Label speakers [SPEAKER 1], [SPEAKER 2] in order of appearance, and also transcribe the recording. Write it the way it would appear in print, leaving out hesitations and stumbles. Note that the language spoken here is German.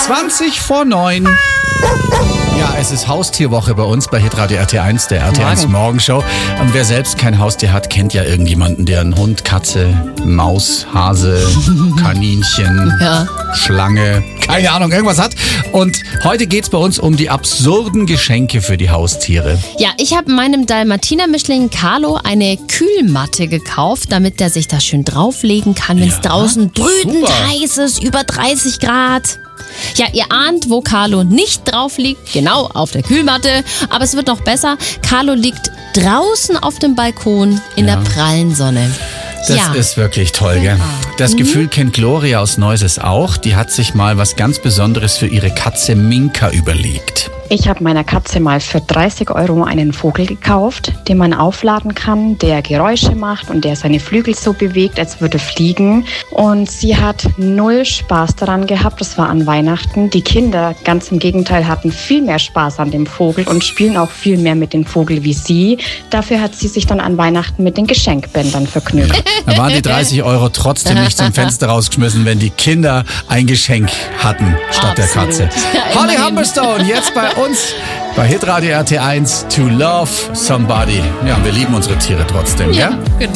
[SPEAKER 1] 20 vor 9. Ja, es ist Haustierwoche bei uns bei Hitradio RT1, der RT1 Morgenshow. Und wer selbst kein Haustier hat, kennt ja irgendjemanden, der einen Hund, Katze, Maus, Hase, Kaninchen, Schlange, keine Ahnung, irgendwas hat. Und heute geht's bei uns um die absurden Geschenke für die Haustiere.
[SPEAKER 2] Ja, ich habe meinem Dalmatiner-Mischling Carlo eine Kühlmatte gekauft, damit der sich da schön drauflegen kann, wenn es draußen brütend heiß ist, über 30 Grad. Ja, ihr ahnt, wo Carlo nicht drauf liegt, genau auf der Kühlmatte. Aber es wird noch besser. Carlo liegt draußen auf dem Balkon in der prallen Sonne.
[SPEAKER 1] Das ist wirklich toll, gell? Das Gefühl kennt Gloria aus Neuses auch. Die hat sich mal was ganz Besonderes für ihre Katze Minka überlegt.
[SPEAKER 3] Ich habe meiner Katze mal für 30 € einen Vogel gekauft, den man aufladen kann, der Geräusche macht und der seine Flügel so bewegt, als würde fliegen. Und sie hat null Spaß daran gehabt. Das war an Weihnachten. Die Kinder, ganz im Gegenteil, hatten viel mehr Spaß an dem Vogel und spielen auch viel mehr mit dem Vogel wie sie. Dafür hat sie sich dann an Weihnachten mit den Geschenkbändern vergnügt.
[SPEAKER 1] Da waren die 30 € trotzdem nicht zum Fenster rausgeschmissen, wenn die Kinder ein Geschenk hatten statt der Katze. Holly Humberstone, jetzt bei uns bei Hitradio RT1 To Love Somebody. Ja, wir lieben unsere Tiere trotzdem, ja?